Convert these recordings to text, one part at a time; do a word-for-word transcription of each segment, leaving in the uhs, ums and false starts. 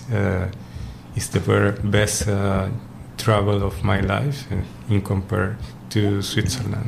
uh, is the very best uh, travel of my life uh, in compare to Switzerland.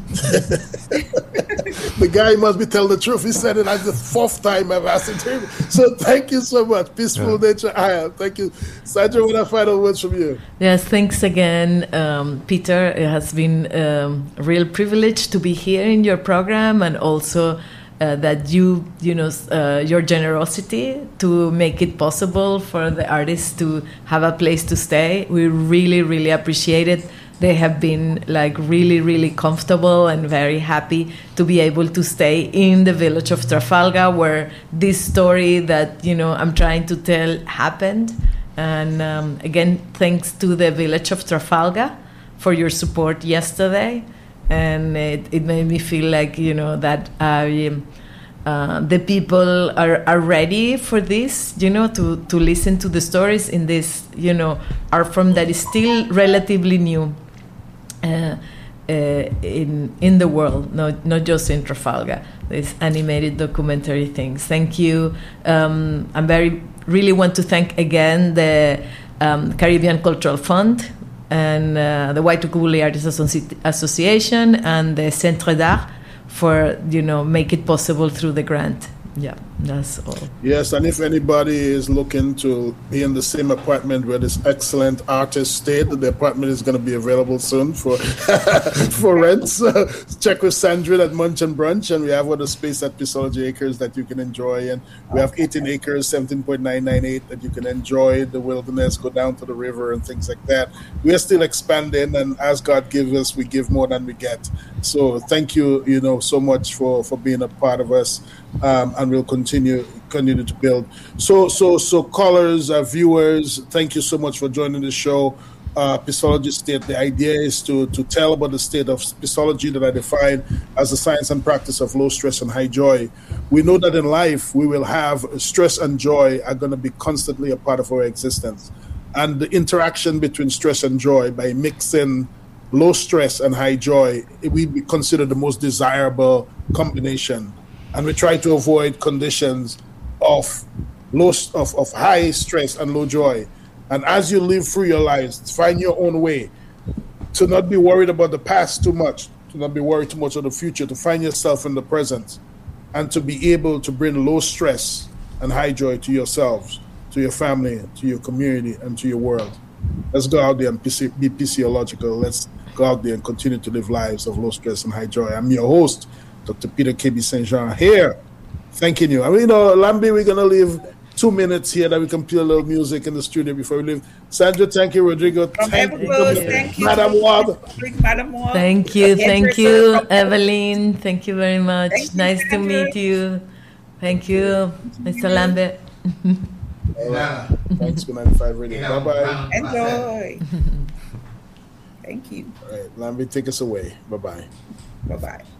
The guy must be telling the truth. He said it like the fourth time I've asked him. So thank you so much. Peaceful yeah. Nature I am. Thank you. Sandra, what are final words from you? Yes, thanks again, um, Peter. It has been um, a real privilege to be here in your program, and also uh, that you, you know, uh, your generosity to make it possible for the artists to have a place to stay. We really, really appreciate it. They have been like really, really comfortable and very happy to be able to stay in the village of Trafalgar, where this story that, you know, I'm trying to tell happened. And um, again, thanks to the village of Trafalgar for your support yesterday. And it, it made me feel like, you know, that I, uh, the people are, are ready for this, you know, to, to listen to the stories in this, you know, art form that is still relatively new. Uh, uh, in in the world, not not just in Trafalgar, these animated documentary things. Thank you. Um, I very really want to thank again the um, Caribbean Cultural Fund and uh, the Waitukubuli Artists Associ- Association and the Centre d'Art for, you know, make it possible through the grant. Yeah, that's all. Yes, and if anybody is looking to be in the same apartment where this excellent artist stayed, the apartment is going to be available soon for for rent. So check with Sandrine at Munch and Brunch, and we have other space at Pistology Acres that you can enjoy. And we have eighteen acres, seventeen point nine nine eight, that you can enjoy the wilderness, go down to the river and things like that. We are still expanding, and as God gives us, we give more than we get. So thank you, you know, so much for, for being a part of us. Um, and we'll continue continue to build. So, so, so callers, uh, viewers, thank you so much for joining the show. Uh, Pistology State. The idea is to to tell about the state of Pistology that I define as the science and practice of low stress and high joy. We know that in life we will have stress and joy are going to be constantly a part of our existence, and the interaction between stress and joy, by mixing low stress and high joy, we consider the most desirable combination. And we try to avoid conditions of low, of, of high stress and low joy. And as you live through your lives, find your own way to not be worried about the past too much, to not be worried too much of the future, to find yourself in the present, and to be able to bring low stress and high joy to yourselves, to your family, to your community, and to your world. Let's go out there and be physiological. Let's go out there and continue to live lives of low stress and high joy. I'm your host, Doctor Peter K B Saint Jean, here, thanking you. I mean, you know, Lambi, we're going to leave two minutes here that we can play a little music in the studio before we leave. Sandra, thank you. Rodrigo, From thank Evergood, you. Thank you. Madam Ward. Madam Ward. Thank you, thank you, Evelyn. Thank you very much. Thank nice you, to meet you. Thank you, Mister Lambert. Yeah. Thanks for ninety-five Radio. Bye-bye. Enjoy. Thank you. All right, Lambi, take us away. Bye-bye. Bye-bye.